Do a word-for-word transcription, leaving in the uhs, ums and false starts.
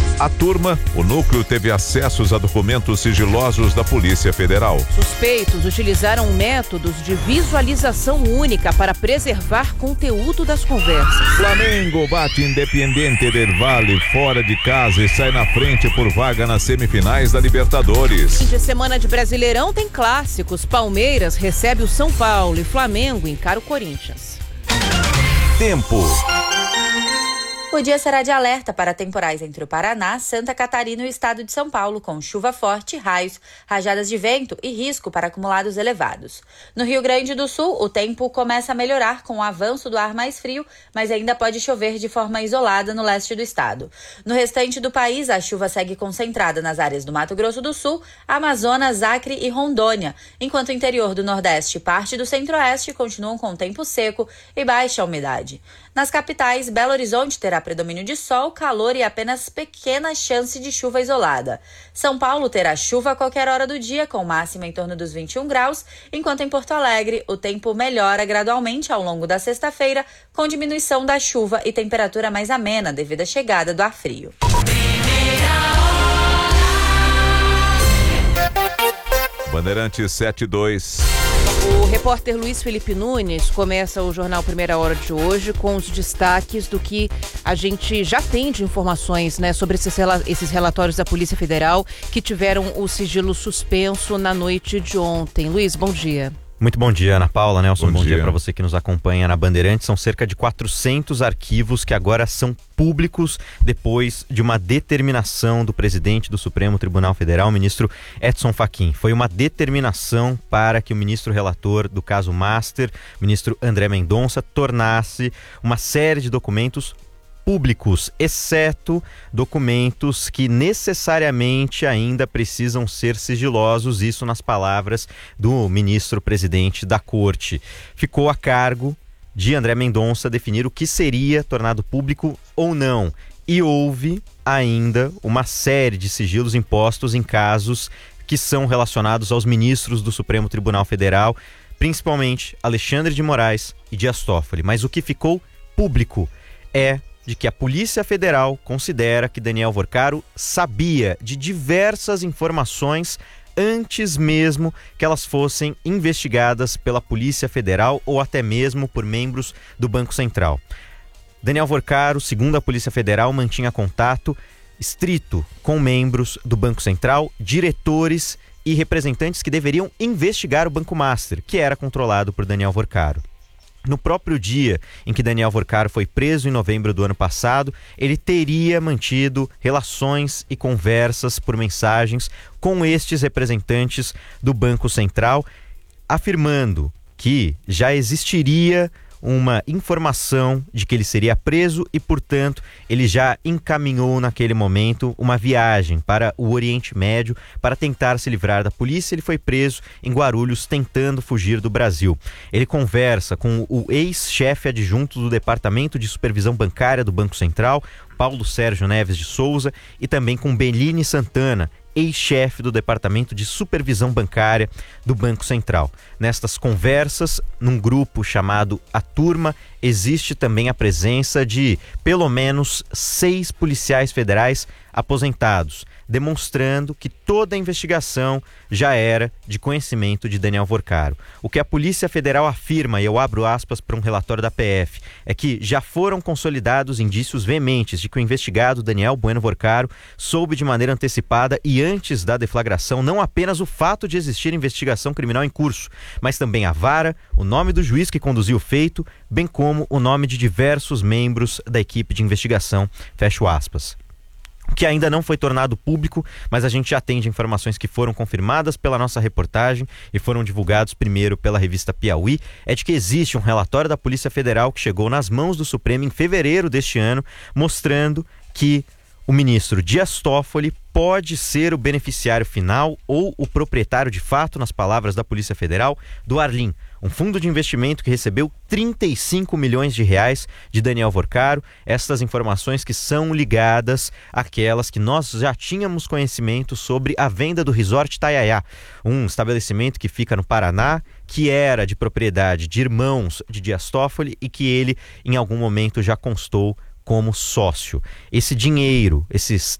A turma, o núcleo teve acessos a documentos sigilosos da Polícia Federal. Suspeitos utilizaram métodos de visualização única para preservar conteúdo das conversas. Flamengo bate Independiente del Valle fora de casa e sai na frente por vaga nas semifinais da Libertadores. Fim de semana de Brasileirão tem clássicos. Palmeiras recebe o São Paulo e Flamengo encara o Corinthians. Tempo. O dia será de alerta para temporais entre o Paraná, Santa Catarina e o estado de São Paulo, com chuva forte, raios, rajadas de vento e risco para acumulados elevados. No Rio Grande do Sul, o tempo começa a melhorar com o avanço do ar mais frio, mas ainda pode chover de forma isolada no leste do estado. No restante do país, a chuva segue concentrada nas áreas do Mato Grosso do Sul, Amazonas, Acre e Rondônia, enquanto o interior do Nordeste e parte do Centro-Oeste continuam com tempo seco e baixa umidade. Nas capitais, Belo Horizonte terá predomínio de sol, calor e apenas pequena chance de chuva isolada. São Paulo terá chuva a qualquer hora do dia, com máxima em torno dos vinte e um graus, enquanto em Porto Alegre o tempo melhora gradualmente ao longo da sexta-feira, com diminuição da chuva e temperatura mais amena devido à chegada do ar frio. Bandeirantes sete e dois. O repórter Luiz Felipe Nunes começa o Jornal Primeira Hora de hoje com os destaques do que a gente já tem de informações, né, sobre esses, esses relatórios da Polícia Federal que tiveram o sigilo suspenso na noite de ontem. Luiz, bom dia. Muito bom dia, Ana Paula, Nelson, bom, bom dia, dia para você que nos acompanha na Bandeirantes. São cerca de quatrocentos arquivos que agora são públicos depois de uma determinação do presidente do Supremo Tribunal Federal, o ministro Edson Fachin. Foi uma determinação para que o ministro relator do caso Master, ministro André Mendonça, tornasse uma série de documentos públicos, exceto documentos que necessariamente ainda precisam ser sigilosos, isso nas palavras do ministro-presidente da Corte. Ficou a cargo de André Mendonça definir o que seria tornado público ou não. E houve ainda uma série de sigilos impostos em casos que são relacionados aos ministros do Supremo Tribunal Federal, principalmente Alexandre de Moraes e Dias Toffoli. Mas o que ficou público é de que a Polícia Federal considera que Daniel Vorcaro sabia de diversas informações antes mesmo que elas fossem investigadas pela Polícia Federal ou até mesmo por membros do Banco Central. Daniel Vorcaro, segundo a Polícia Federal, mantinha contato estrito com membros do Banco Central, diretores e representantes que deveriam investigar o Banco Master, que era controlado por Daniel Vorcaro. No próprio dia em que Daniel Vorcaro foi preso em novembro do ano passado, ele teria mantido relações e conversas por mensagens com estes representantes do Banco Central, afirmando que já existiria uma informação de que ele seria preso e, portanto, ele já encaminhou naquele momento uma viagem para o Oriente Médio para tentar se livrar da polícia. Ele foi preso em Guarulhos tentando fugir do Brasil. Ele conversa com o ex-chefe adjunto do Departamento de Supervisão Bancária do Banco Central, Paulo Sérgio Neves de Souza, e também com Beline Santana, ex-chefe do Departamento de Supervisão Bancária do Banco Central. Nestas conversas, num grupo chamado A Turma, existe também a presença de pelo menos seis policiais federais aposentados, demonstrando que toda a investigação já era de conhecimento de Daniel Vorcaro. O que a Polícia Federal afirma, e eu abro aspas para um relatório da P F, é que já foram consolidados indícios veementes de que o investigado Daniel Bueno Vorcaro soube de maneira antecipada e antes da deflagração não apenas o fato de existir investigação criminal em curso, mas também a vara, o nome do juiz que conduziu o feito, bem como o nome de diversos membros da equipe de investigação, fecho aspas. O que ainda não foi tornado público, mas a gente já tem de informações que foram confirmadas pela nossa reportagem e foram divulgados primeiro pela revista Piauí, é de que existe um relatório da Polícia Federal que chegou nas mãos do Supremo em fevereiro deste ano, mostrando que o ministro Dias Toffoli pode ser o beneficiário final ou o proprietário de fato, nas palavras da Polícia Federal, do Arlim, um fundo de investimento que recebeu trinta e cinco milhões de reais de Daniel Vorcaro. Estas informações que são ligadas àquelas que nós já tínhamos conhecimento sobre a venda do Resort Taiaiá, um estabelecimento que fica no Paraná, que era de propriedade de irmãos de Dias Toffoli e que ele, em algum momento, já constou como sócio. Esse dinheiro, esses